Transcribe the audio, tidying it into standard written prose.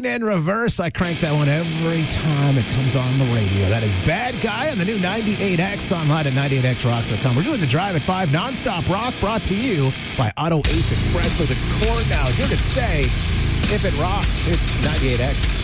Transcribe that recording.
Queen in Reverse. I crank that one every time it comes on the radio. That is Bad Guy on the new 98X, online at 98xrocks.com. We're doing the Drive at 5 nonstop rock, brought to you by Auto Ace Express with its Core Now. Here to stay. If it rocks, it's 98X.